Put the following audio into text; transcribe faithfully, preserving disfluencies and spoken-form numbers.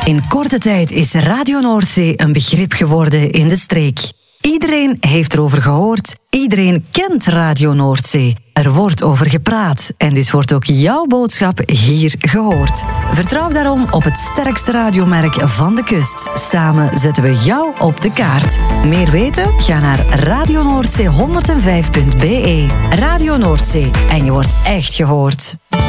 In korte tijd is Radio Noordzee een begrip geworden in de streek. Iedereen heeft erover gehoord, iedereen kent Radio Noordzee. Er wordt over gepraat en dus wordt ook jouw boodschap hier gehoord. Vertrouw daarom op het sterkste radiomerk van de kust. Samen zetten we jou op de kaart. Meer weten? Ga naar radio noordzee honderdvijf punt be. Radio Noordzee en je wordt echt gehoord.